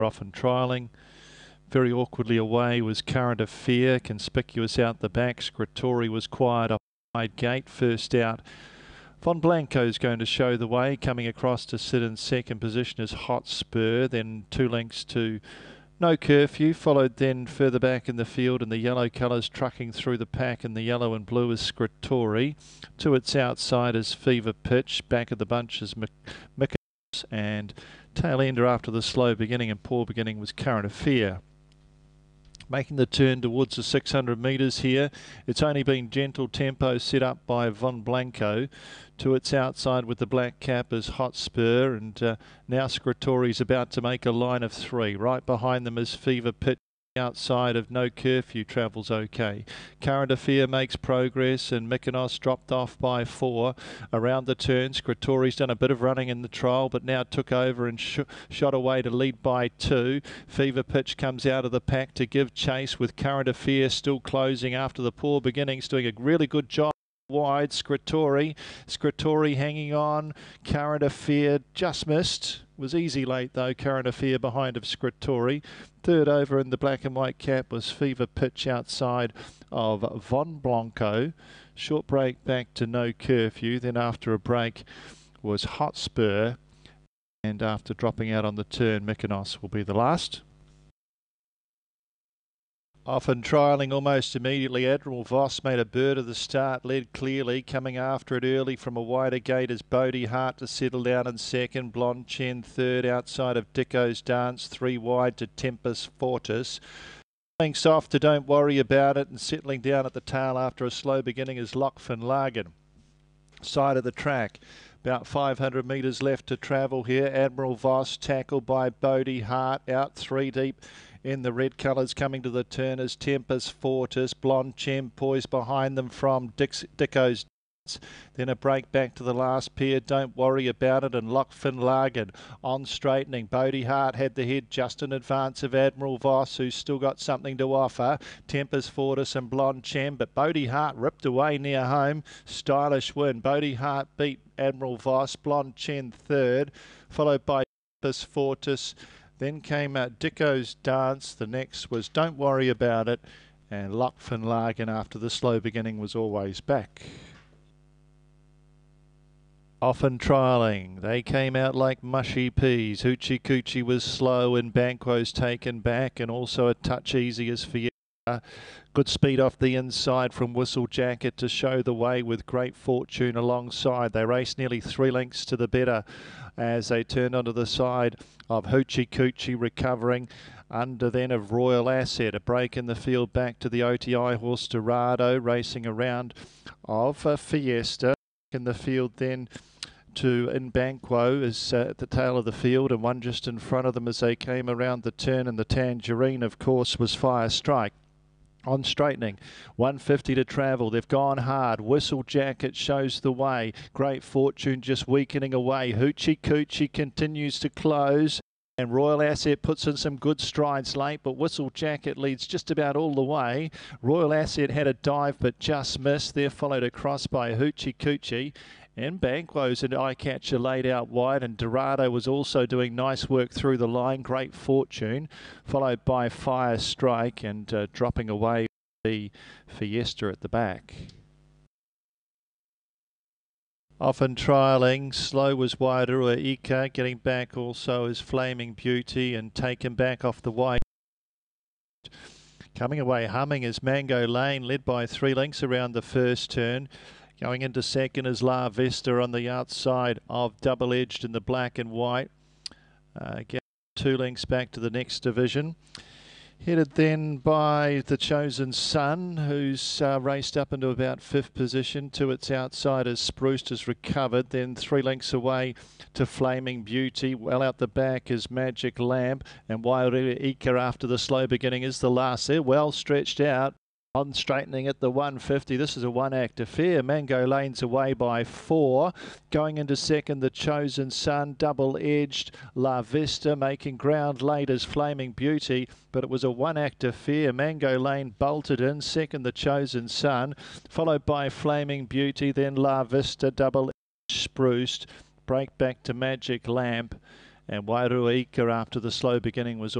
Often trialling. Very awkwardly away was Current of Fear, conspicuous out the back. Scritori was quiet off wide gate, first out. Von Blanco's going to show the way, coming across to sit in second position is Hotspur, then 2 lengths to No Curfew, followed then further back in the field in the yellow colours trucking through the pack, and the yellow and blue is Scritori. To its outside is Fever Pitch, back of the bunch is Mykonos, and tail ender after the slow beginning and poor beginning was Current of Fear. Making the turn towards the 600 metres here. It's only been gentle tempo set up by Von Blanco. To its outside with the black cap is Hotspur, and now Scritori's about to make a line of 3. Right behind them is Fever Pitch. Outside of No Curfew travels okay. Current of Fear makes progress, and Mykonos dropped off by 4 around the turn. Scritori's done a bit of running in the trial, but now took over and shot away to lead by 2. Fever Pitch comes out of the pack to give chase, with Current of Fear still closing after the poor beginnings, doing a really good job. Wide Scritori hanging on. Current of Fear just missed, was easy late though. Current of Fear behind of Scritori. Third over in the black and white cap was Fever Pitch outside of Von Blanco. Short break back to No Curfew, then after a break was Hotspur, and after dropping out on the turn Mykonos will be the last. Often trialling almost immediately, Admiral Voss made a bird of the start, led clearly. Coming after it early from a wider gate is Bodhi Heart to settle down in second. Blonde Chen third outside of Dicko's Dance, 3 wide to Tempest Fortis. Playing soft to Don't Worry About It, and settling down at the tail after a slow beginning is Lochfin Lagan. Side of the track. About 500 metres left to travel here. Admiral Voss tackled by Bodhi Heart, out 3 deep. In the red colours coming to the turn is Tempest Fortis. Blonde Chem poised behind them from Dicko's Dance. Then a break back to the last pair. Don't Worry About It, and Lochfin Lagan on straightening. Bodhi Heart had the head just in advance of Admiral Voss, who's still got something to offer. Tempest Fortis and Blonde Chem, but Bodhi Heart ripped away near home. Stylish win. Bodhi Heart beat Admiral Voss. Blonde Chen third, followed by Tempest Fortis. Then came Dicko's Dance. The next was Don't Worry About It, and Lochfin Lagan after the slow beginning was always back. Often trialling, they came out like mushy peas. Hoochie Coochie was slow, and Banquo's taken back, and also a touch easy as for you. Good speed off the inside from Whistle Jacket to show the way with Great Fortune alongside. They raced nearly 3 lengths to the better as they turned onto the side of Hoochie Coochie, recovering under then of Royal Asset. A break in the field back to the OTI horse Dorado, racing around of Fiesta. In the field then to Banquo is at the tail of the field, and one just in front of them as they came around the turn, and the Tangerine of course was Fire Strike. On straightening, 150 to travel. They've gone hard. Whistle Jacket shows the way. Great Fortune just weakening away. Hoochie Coochie continues to close, and Royal Asset puts in some good strides late, but Whistle Jacket leads just about all the way. Royal Asset had a dive but just missed. They're followed across by Hoochie Coochie. And Banquo's an eye catcher laid out wide, and Dorado was also doing nice work through the line. Great Fortune, followed by Fire Strike, and dropping away the Fiesta at the back. Often trialling, slow was Wairua Ika, getting back also is Flaming Beauty, and taken back off the white. Coming away humming is Mango Lane, led by 3 lengths around the first turn. Going into second is La Vista on the outside of Double Edged in the black and white. Get 2 lengths back to the next division. Headed then by the Chosen Sun, who's raced up into about 5th position. To its outside as Spruce has recovered. Then 3 lengths away to Flaming Beauty. Well out the back is Magic Lamp, and Wairua Ika after the slow beginning is the last. They're well stretched out. On straightening at the 150, this is a one-act affair. Mango Lane's away by 4. Going into second, the Chosen Sun, Double Edged, La Vista making ground late as Flaming Beauty, but it was a one-act affair. Mango Lane bolted in, second the Chosen Sun, followed by Flaming Beauty, then La Vista, Double Edged, Spruced, break back to Magic Lamp, And Wairu Ika, after the slow beginning, was